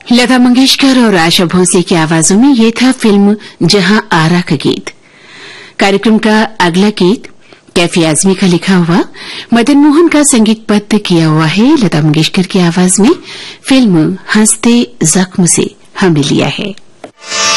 लता मंगेशकर और आशा भोसले की आवाजों में ये था फिल्म जहां आरा का गीत। कार्यक्रम का अगला गीत कैफी आजमी का लिखा हुआ, मदन मोहन का संगीतबद्ध किया हुआ है लता मंगेशकर की आवाज में। फिल्म हंसते जख्म से हमने लिया है।